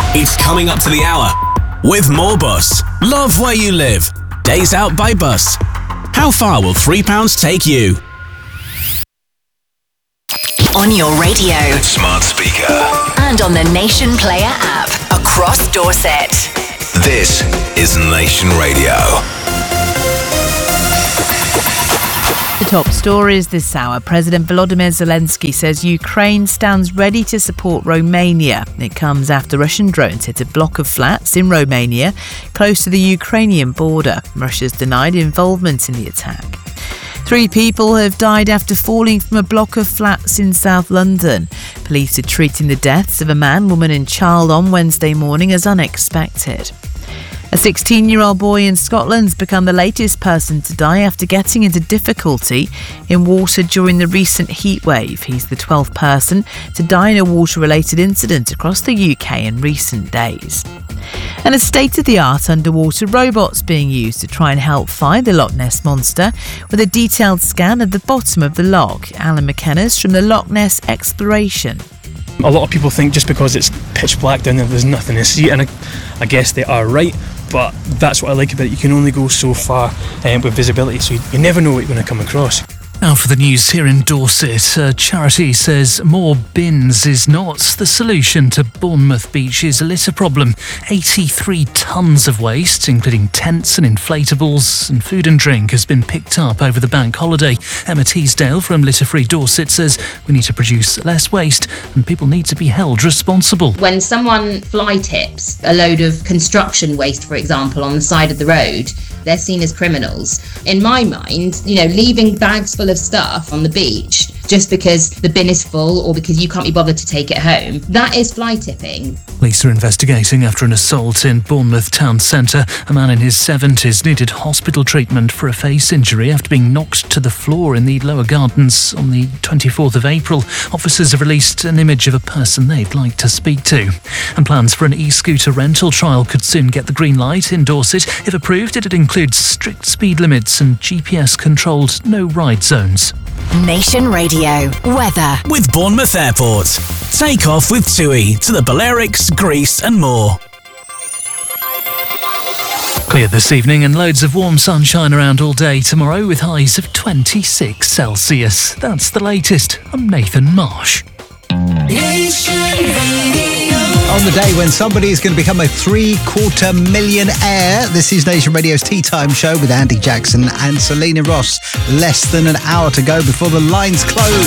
It's coming up to the hour with More Bus. Love where you live. Days out by bus. How far will £3 take you? On your radio, smart speaker, and on the Nation Player app across Dorset. This is Nation Radio. The top stories this hour. President Volodymyr Zelensky says Ukraine stands ready to support Romania. It comes after Russian drones hit a block of flats in Romania, close to the Ukrainian border. Russia's denied involvement in the attack. 3 people have died after falling from a block of flats in South London. Police are treating the deaths of a man, woman and child on Wednesday morning as unexpected. A 16-year-old boy in Scotland's become the latest person to die after getting into difficulty in water during the recent heat wave. He's the 12th person to die in a water-related incident across the UK in recent days. And a state-of-the-art underwater robot's being used to try and help find the Loch Ness Monster with a detailed scan of the bottom of the loch. Alan McKenna's from the Loch Ness Exploration. A lot of people think just because it's pitch black down there's nothing to see, and I guess they are right, but that's what I like about it. You can only go so far with visibility, so you never know what you're going to come across. Now for the news here in Dorset. A charity says more bins is not the solution to Bournemouth Beach's litter problem. 83 tonnes of waste, including tents and inflatables and food and drink, has been picked up over the bank holiday. Emma Teasdale from Litter Free Dorset says we need to produce less waste and people need to be held responsible. When someone fly tips a load of construction waste, for example, on the side of the road, they're seen as criminals. In my mind, leaving bags full of stuff on the beach just because the bin is full or because you can't be bothered to take it home, that is fly tipping. Police are investigating after an assault in Bournemouth town centre. A man in his 70s needed hospital treatment for a face injury after being knocked to the floor in the lower gardens on the 24th of April. Officers have released an image of a person they'd like to speak to. And plans for an e-scooter rental trial could soon get the green light in Dorset. If approved, it'd include strict speed limits and GPS-controlled no-ride zones. Nation Radio weather with Bournemouth Airport. Take off with TUI to the Balearics, Greece and more. Clear this evening and loads of warm sunshine around all day tomorrow with highs of 26 Celsius. That's the latest. I'm Nathan Marsh. Nation Radio. On the day when somebody is going to become a $750,000 millionaire, this is Nation Radio's Tea Time Show with Andy Jackson and Selena Ross. Less than an hour to go before the lines close.